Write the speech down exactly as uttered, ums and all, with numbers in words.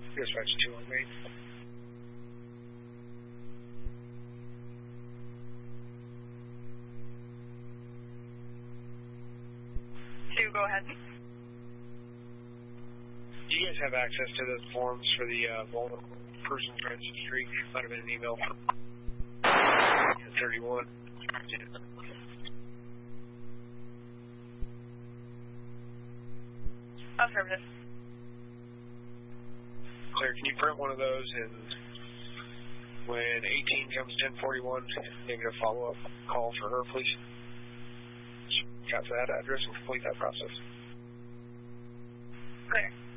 Dispatch two on me. Two, go ahead. Do you guys have access to those forms for the uh, vulnerable person transit street? Might have been an email from thirty-one. Affirmative. Claire, can you print one of those, and when eighteen comes ten forty-one, make a follow-up call for her, please? Capture that address and complete that process. Clear.